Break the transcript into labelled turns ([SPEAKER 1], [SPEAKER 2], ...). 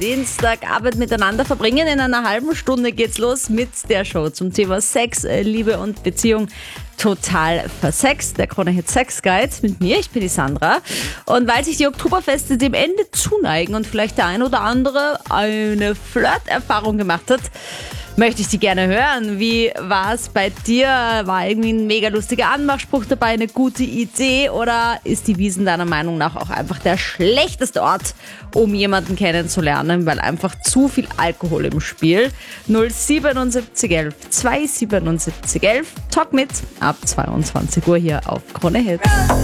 [SPEAKER 1] Dienstagabend miteinander verbringen. In einer halben Stunde geht's los mit der Show zum Thema Sex, Liebe und Beziehung. Total versext, der Krone-Hit Sex Guide mit mir, ich bin die Sandra. Und weil sich die Oktoberfeste dem Ende zuneigen und vielleicht der ein oder andere eine Flirt-Erfahrung gemacht hat, möchte ich die gerne hören. Wie war es bei dir? War irgendwie ein mega lustiger Anmachspruch dabei, eine gute Idee? Oder ist die Wiesn deiner Meinung nach auch einfach der schlechteste Ort, um jemanden kennenzulernen, weil einfach zu viel Alkohol im Spiel? 07711 27711 Talk mit ab 22 Uhr hier auf Krone Hit.